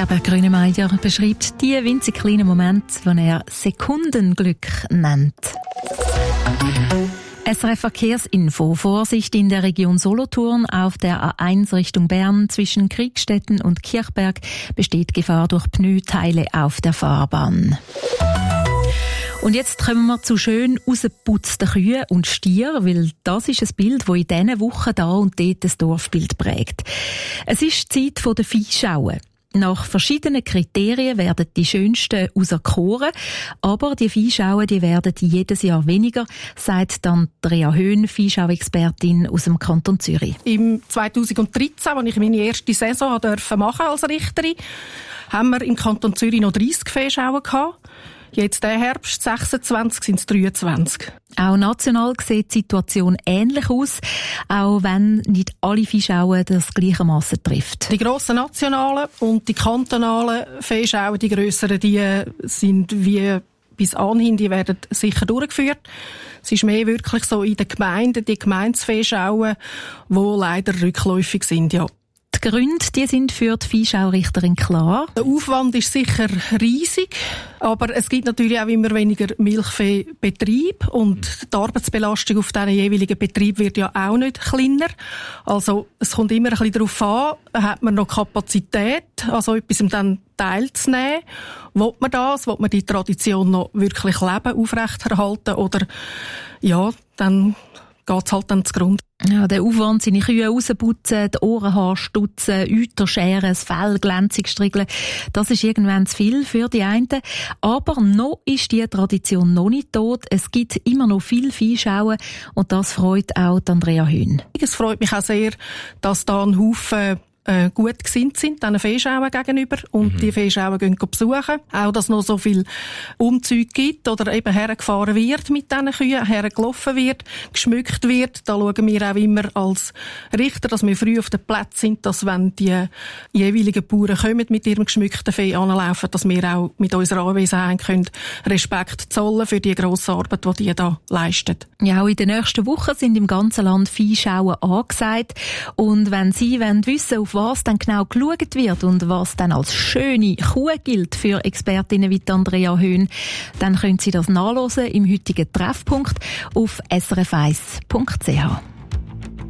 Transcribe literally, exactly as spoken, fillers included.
Herbert Grönemeyer beschreibt die winzig kleinen Momente, die er Sekundenglück nennt. S R F Verkehrsinfo. Vorsicht in der Region Solothurn. Auf der A eins Richtung Bern zwischen Kriegstetten und Kirchberg besteht Gefahr durch Pneuteile auf der Fahrbahn. Und jetzt kommen wir zu schön rausgeputzten Kühen und Stieren, weil das ist ein Bild, das in diesen Wochen da und dort das Dorfbild prägt. Es ist die Zeit der Viehschauen. Nach verschiedenen Kriterien werden die schönsten auserkoren, aber die Viehschauen, die werden jedes Jahr weniger, sagt Andrea Höhn, Viehschau-Expertin aus dem Kanton Zürich. Im zweitausenddreizehn, als ich meine erste Saison durfte machen als Richterin, haben wir im Kanton Zürich noch dreissig Viehschauen gehabt. Jetzt der Herbst sechsundzwanzig sind es dreiundzwanzig. Auch national sieht die Situation ähnlich aus, auch wenn nicht alle Viehschauen das gleichermaßen trifft. Die grossen nationalen und die kantonalen Viehschauen, die grösseren, die sind wie bis anhin, die werden sicher durchgeführt. Es ist mehr wirklich so in den Gemeinden, die Gemeindeviehschauen, die leider rückläufig sind, ja. Die Gründe, die sind für die Viehschaurichterin klar. Der Aufwand ist sicher riesig, aber es gibt natürlich auch immer weniger Milchviehbetrieb und die Arbeitsbelastung auf diesen jeweiligen Betrieb wird ja auch nicht kleiner. Also es kommt immer ein bisschen darauf an, hat man noch Kapazität, also etwas dann teilzunehmen. Will man das? Will man die Tradition noch wirklich leben, aufrechterhalten oder ja, dann geht's halt dann zugrunde. Ja, der Aufwand, seine Kühe rausputzen, die Ohrenhaare stutzen, Euter scheren, das Fell glänzig striegeln, das ist irgendwann zu viel für die einen. Aber noch ist die Tradition noch nicht tot. Es gibt immer noch viel Viehschauen und das freut auch Andrea Höhn. Es freut mich auch sehr, dass da ein Haufen Äh, gut gesinnt sind, diesen Viehschauen gegenüber und mhm. die Viehschauen gehen besuchen. Auch, dass noch so viel Umzüge gibt oder eben hergefahren wird mit diesen Kühen, hergelaufen wird, geschmückt wird. Da schauen wir auch immer als Richter, dass wir früh auf dem Platz sind, dass wenn die jeweiligen Bauern kommen mit ihrem geschmückten Vieh anlaufen, dass wir auch mit unserer Anwesenheit können Respekt zollen für die grosse Arbeit, die die da leisten. Ja, auch in den nächsten Wochen sind im ganzen Land Viehschauen angesagt. Und wenn Sie wollen wissen, auf was dann genau geschaut wird und was dann als schöne Kuh gilt für Expertinnen wie Andrea Höhn, dann können Sie das nachlesen im heutigen Treffpunkt auf s r f eins punkt c h.